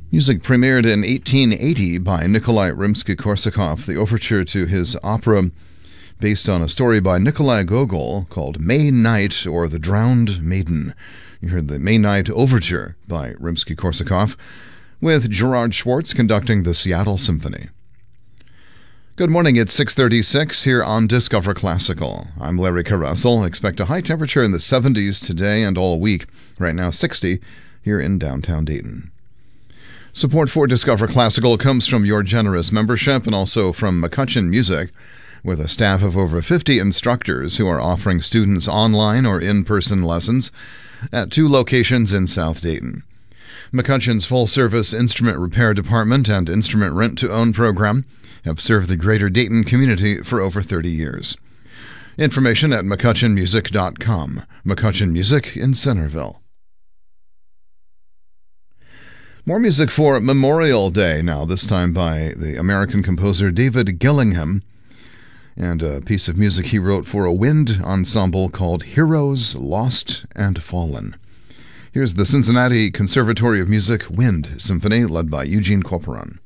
Music premiered in 1880 by Nikolai Rimsky-Korsakov, the overture to his opera based on a story by Nikolai Gogol called May Night or The Drowned Maiden. You heard the May Night Overture by Rimsky-Korsakov, with Gerard Schwartz conducting the Seattle Symphony. Good morning, it's 6:36 here on Discover Classical. I'm Larry Carruthel. Expect a high temperature in the 70s today and all week. Right now 60 here in downtown Dayton. Support for Discover Classical comes from your generous membership and also from McCutcheon Music, with a staff of over 50 instructors who are offering students online or in-person lessons at 2 locations in South Dayton. McCutcheon's full-service instrument repair department and instrument rent-to-own program have served the greater Dayton community for over 30 years. Information at McCutcheonMusic.com. McCutcheon Music in Centerville. More music for Memorial Day now, this time by the American composer David Gillingham, and a piece of music he wrote for a wind ensemble called Heroes Lost and Fallen. Here's the Cincinnati Conservatory of Music Wind Symphony, led by Eugene Corporon.